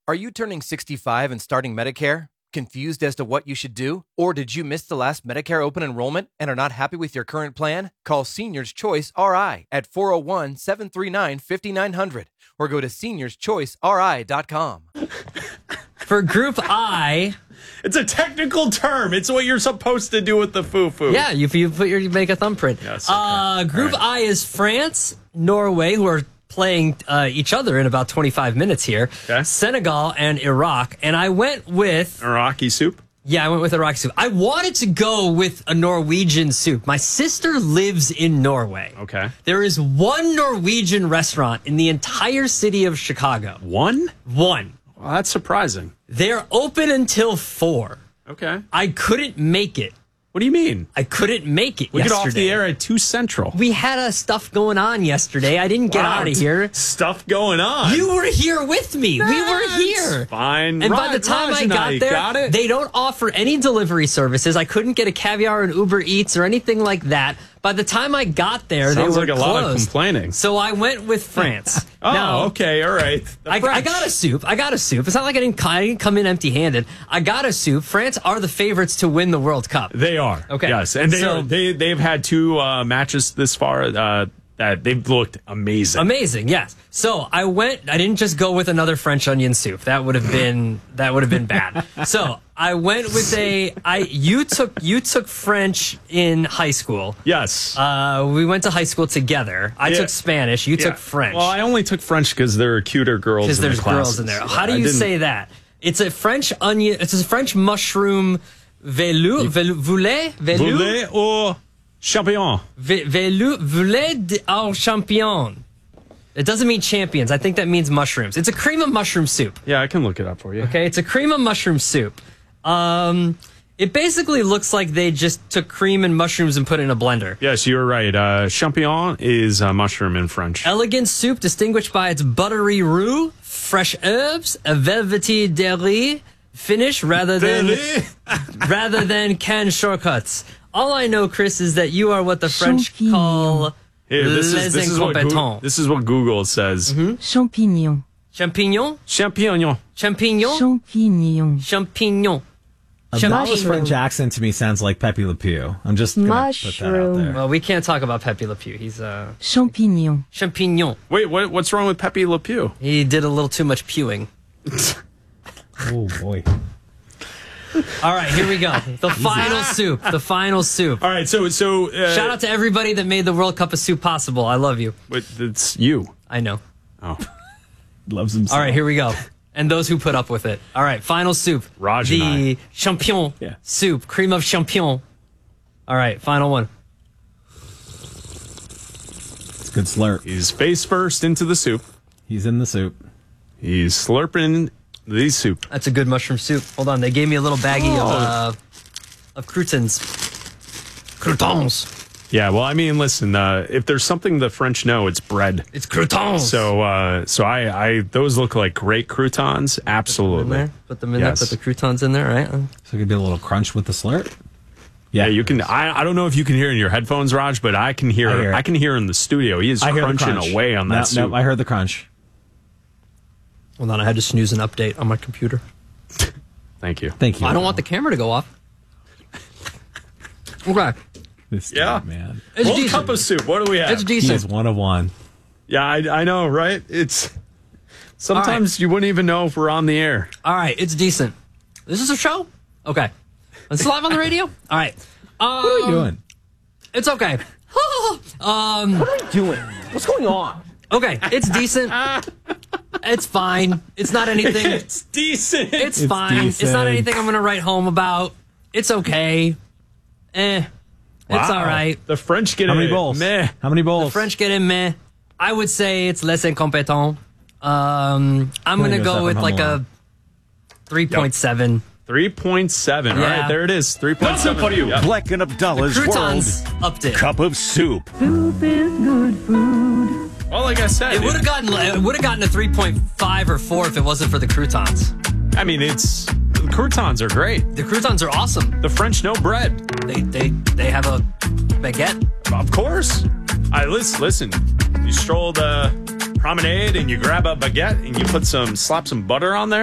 Are you turning 65 and starting Medicare? Confused as to what you should do? Or did you miss the last Medicare open enrollment and are not happy with your current plan? Call Seniors Choice RI at 401-739-5900 or go to seniorschoiceri.com. For Group I... It's a technical term. It's what you're supposed to do with the foo-foo. Yeah, you make a thumbprint. Yes, okay. Group right. I is France, Norway, who are playing each other in about 25 minutes here. Okay. Senegal and Iraq. And I went with... Iraqi soup? Yeah, I went with Iraqi soup. I wanted to go with a Norwegian soup. My sister lives in Norway. Okay. There is one Norwegian restaurant in the entire city of Chicago. One? One. Well, that's surprising. They're open until 4. Okay. I couldn't make it. What do you mean? I couldn't make it We yesterday. get off the air at 2 Central. We had stuff going on yesterday. I didn't get out of here. Stuff going on. You were here with me. We were here. Fine. And by the time I got there, they don't offer any delivery services. I couldn't get a Caviar and Uber Eats or anything like that. By the time I got there, Sounds they were like a closed. lot of complaining. So I went with France. Okay, all right. I got a soup. It's not like I didn't come in empty-handed. I got a soup. France are the favorites to win the World Cup. They are. Okay. Yes, and they've had 2 matches this far that they've looked amazing. Amazing, yes. So I didn't just go with another French onion soup. That would have been bad. So I went with you took French in high school. Yes. We went to high school together. I took Spanish. You took French. Well, I only took French because there are cuter girls in the there's classes. girls in there. How do you say that? It's a French onion. It's a French mushroom Voulet or champignon? Voulet au champignon. It doesn't mean champions. I think that means mushrooms. It's a cream of mushroom soup. Yeah, I can look it up for you. Okay, it's a cream of mushroom soup. It basically looks like they just took cream and mushrooms and put it in a blender. Yes, you're right. Champignon is mushroom in French. Elegant soup distinguished by its buttery roux, fresh herbs, a velvety dairy finish rather than canned shortcuts. All I know, Chris, is that you are what the French call this les is incompetents. This is what Google says. Mm-hmm. Champignon. Champignon? Champignon. Champignon? Champignon. Champignon. A Dallas French accent to me sounds like Pepe Le Pew. I'm just going to put that out there. Well, we can't talk about Pepe Le Pew. He's Champignon. Champignon. Wait, what's wrong with Pepe Le Pew? He did a little too much pewing. Oh, boy. All right, here we go. The final soup. All right, so shout out to everybody that made the World Cup of Soup possible. I love you. But it's you. I know. Oh. Loves himself. All right, here we go. And those who put up with it. All right, final soup. Raj the champion soup, cream of champion. All right, final one. It's a good slurp. He's face first into the soup. He's in the soup. He's slurping the soup. That's a good mushroom soup. Hold on, they gave me a little baggie of croutons. Croutons. Yeah, well, I mean, listen, if there's something the French know, it's bread. It's croutons. So I those look like great croutons. Absolutely. Put them in there. Put the croutons in there, right? So it could be a little crunch with the slurp. Yeah, you can. I don't know if you can hear in your headphones, Raj, but I can hear. I can hear in the studio. He is crunching away on that soup. No, I heard the crunch. Hold on, I had to snooze an update on my computer. Thank you. Thank you. I don't want the camera to go off. Okay. This dude, man. It's World decent. Cup of soup. What do we have? It's decent. He is 1 of 1. Yeah, I know, right? It's sometimes you wouldn't even know if we're on the air. All right, it's decent. This is a show? Okay. It's live on the radio? All right. What are we doing? It's okay. What are you doing? What's going on? Okay, it's decent. It's fine. It's not anything. It's decent. It's fine. It's not decent. anything I'm going to write home about. It's okay. It's all right. The French get How many bowls? Meh. How many bowls? The French get in meh. I would say it's les incompetents. I'm going to go with like a 3.7. 3.7. All right, there it is. 3.7 for you. Black and Abdallah's Croutons World upped it. Cup of Soup. Soup is good food. Well, like I said, It would have gotten a 3.5 or 4 if it wasn't for the croutons. I mean, the croutons are great. The croutons are awesome. The French know bread. They have a baguette. Of course. Listen. You stroll the promenade and you grab a baguette and you slap some butter on there.